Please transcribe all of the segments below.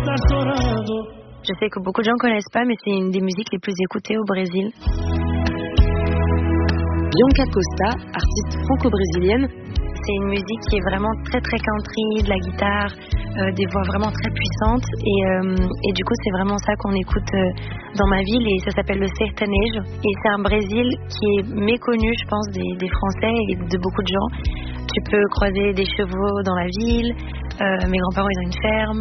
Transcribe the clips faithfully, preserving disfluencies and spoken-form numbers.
Je sais que beaucoup de gens connaissent pas, mais c'est une des musiques les plus écoutées au Brésil. Bianca Costa, artiste franco-brésilienne. C'est une musique qui est vraiment très très country, de la guitare, euh, des voix vraiment très puissantes et, euh, et du coup c'est vraiment ça qu'on écoute euh, dans ma ville et ça s'appelle le sertanejo et c'est un Brésil qui est méconnu je pense des, des Français et de beaucoup de gens. Tu peux croiser des chevaux dans la ville, euh, mes grands-parents ils ont une ferme.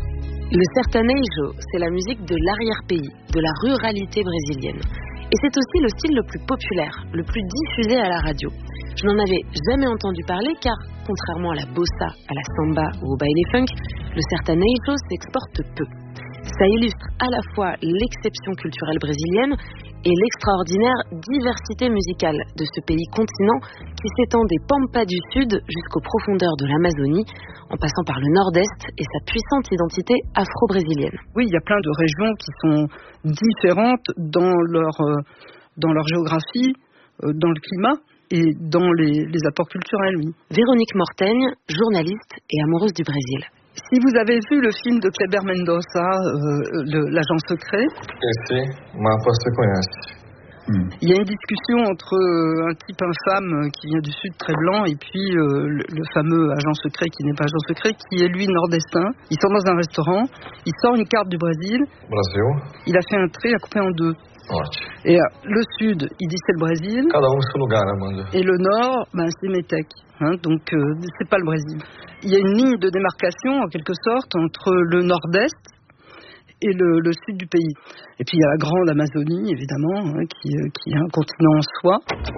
Le sertanejo, c'est la musique de l'arrière-pays, de la ruralité brésilienne. Et c'est aussi le style le plus populaire, le plus diffusé à la radio. Je n'en avais jamais entendu parler car, contrairement à la bossa, à la samba ou au baile funk, le sertanejo s'exporte peu. Ça illustre à la fois l'exception culturelle brésilienne et l'extraordinaire diversité musicale de ce pays continent qui s'étend des Pampas du Sud jusqu'aux profondeurs de l'Amazonie, en passant par le Nord-Est et sa puissante identité afro-brésilienne. Oui, il y a plein de régions qui sont différentes dans leur, euh, dans leur géographie, euh, dans le climat et dans les, les apports culturels. Oui. Véronique Mortaigne, journaliste et amoureuse du Brésil. Si vous avez vu le film de Kleber Mendonça, euh, le, l'agent secret, esse mapa você conhece. Hmm. Il y a une discussion entre euh, un type infâme qui vient du sud très blanc et puis euh, le, le fameux agent secret qui n'est pas agent secret, qui est lui nord-estin. Ils sont dans un restaurant, il sort une carte du Brésil, Brasil. Il a fait un trait, il a coupé en deux. Norte. Et euh, le sud, il dit c'est le Brésil. Cada um seu lugar, Amanda. Et le nord, ben, c'est Métèque. Hein, donc euh, c'est pas le Brésil. Il y a une ligne de démarcation en quelque sorte entre le nord-est et le, le sud du pays. Et puis il y a la grande Amazonie, évidemment, hein, qui, qui est un continent en soi.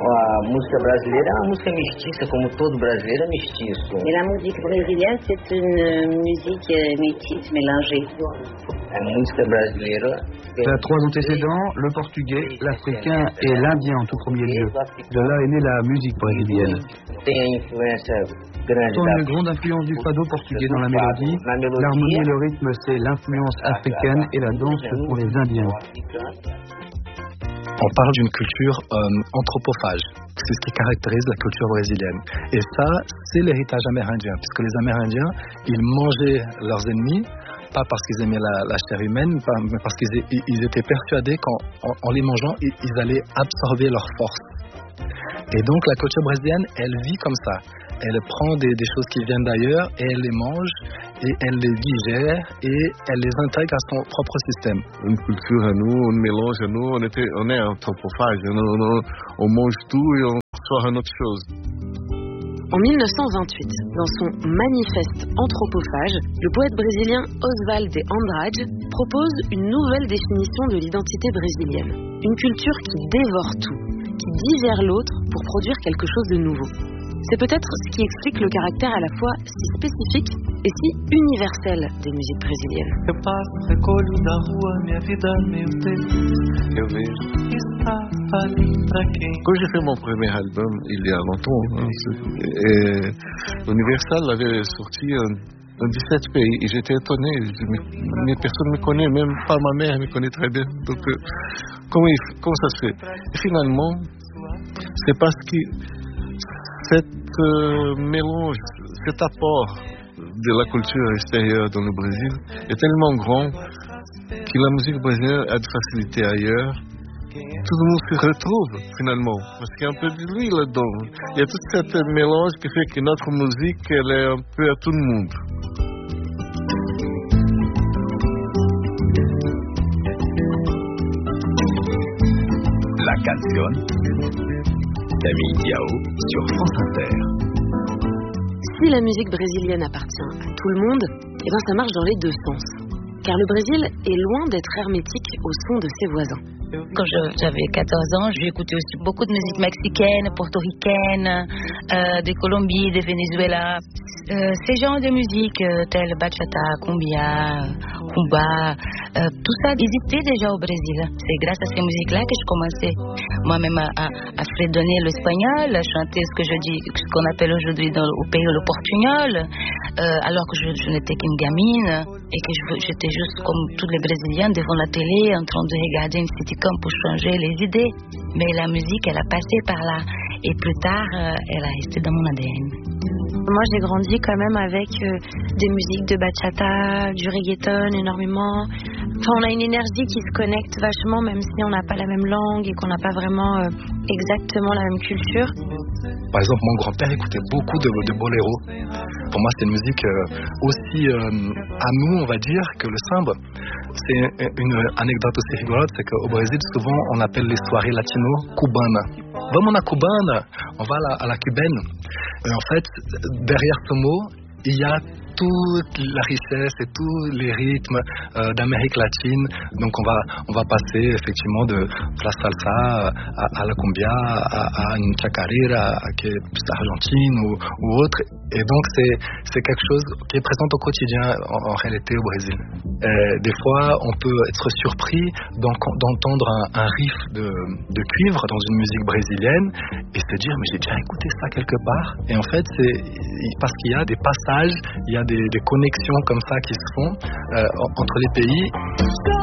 A música brasileira é uma música mestiça, como todo brasileiro é mestiço. Et la musique brésilienne, c'est une musique métisse, mélangée. A música brasileira... Ça a trois antécédents, le portugais, l'africain et l'indien en tout premier lieu. De là est née la musique brésilienne. Tem a influência grande da... une grande influence du fado portugais dans la mélodie. L'harmonie et le rythme, c'est l'influence africaine et la danse pour les Indiens. On parle d'une culture euh, anthropophage. C'est ce qui caractérise la culture brésilienne. Et ça, c'est l'héritage amérindien, puisque les Amérindiens, ils mangeaient leurs ennemis, pas parce qu'ils aimaient la, la chair humaine, pas, mais parce qu'ils ils étaient persuadés qu'en en, en les mangeant, ils, ils allaient absorber leur force. Et donc la culture brésilienne, elle vit comme ça. Elle prend des, des choses qui viennent d'ailleurs et elle les mange et elle les digère et elle les intègre à son propre système. Une culture à nous, un mélange à nous, on, était, on est anthropophage, on, on, on mange tout et on sort une autre chose. En dix-neuf cent vingt-huit, dans son manifeste anthropophage, le poète brésilien Oswald de Andrade propose une nouvelle définition de l'identité brésilienne. Une culture qui dévore tout, qui digère l'autre pour produire quelque chose de nouveau. C'est peut-être ce qui explique le caractère à la fois si spécifique et si universel des musiques brésiliennes. Eu passo, recolho da rua, minha vida meio feliz. Eu vejo que está ali pra quem. Quand j'ai fait mon premier album, il y a longtemps, hein, et Universal avait sorti un, un dix-sept pays et j'étais étonné. Je, mais personne ne me connaît, même pas ma mère me connaît très bien. Donc euh, comment, il, comment ça se fait? Et finalement, c'est parce que cet euh, mélange, cet apport de la culture extérieure dans le Brésil est tellement grand que la musique brésilienne a de facilité ailleurs. Tout le monde se retrouve finalement, parce qu'il y a un peu de lui là-dedans. Il y a tout cet mélange qui fait que notre musique, elle est un peu à tout le monde. La canción, Camille Diao sur France Inter. Si la musique brésilienne appartient à tout le monde, eh ben ça marche dans les deux sens. Car le Brésil est loin d'être hermétique au son de ses voisins. Quand je, j'avais quatorze ans, j'ai écouté aussi beaucoup de musique mexicaine, portoricaine, euh, de Colombie, de Venezuela. Euh, ces genres de musique euh, tels bachata, cumbia, rumba, euh, tout ça existait déjà au Brésil. C'est grâce à ces musiques-là que je commençais moi-même à, à, à fredonner l'espagnol, à chanter ce que je dis, ce qu'on appelle aujourd'hui dans, au pays le portugnol, euh, alors que je, je n'étais qu'une gamine et que je, j'étais juste comme tous les Brésiliens devant la télé en train de regarder une sitcom pour changer les idées. Mais la musique, elle a passé par là et plus tard, euh, elle a resté dans mon A D N. Moi, j'ai grandi quand même avec euh, des musiques de bachata, du reggaeton énormément. Enfin, on a une énergie qui se connecte vachement, même si on n'a pas la même langue et qu'on n'a pas vraiment euh, exactement la même culture. Par exemple, mon grand-père écoutait beaucoup de, de boléro. Pour moi, c'est une musique euh, aussi euh, à nous, on va dire, que le samba. C'est une anecdote aussi rigolote, c'est qu'au Brésil, souvent, on appelle les soirées latino cubanas. Vamos na cubana, on va à la, à la cubaine. Et en fait, derrière ce mot, il y a toute la richesse et tous les rythmes euh, d'Amérique latine. Donc on va, on va passer effectivement de la salsa à, à la cumbia, à, à une chacarera, qui est plus argentine ou, ou autre. Et donc c'est, c'est quelque chose qui est présent au quotidien en, en réalité au Brésil. Et des fois on peut être surpris d'entendre un, un riff de, de cuivre dans une musique brésilienne et se dire mais j'ai déjà écouté ça quelque part. Et en fait c'est parce qu'il y a des passages, il y a Des, des connexions comme ça qui se font euh, entre les pays.